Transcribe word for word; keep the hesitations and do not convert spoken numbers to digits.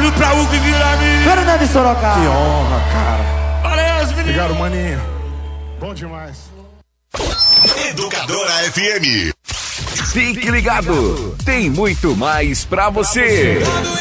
Salve pra Hugo e Guilherme. Fernando de Sorocaba. Que honra, cara. Valeu, meninos. Obrigado, maninho. Bom demais. Educadora F M. Fique ligado, tem muito mais pra você.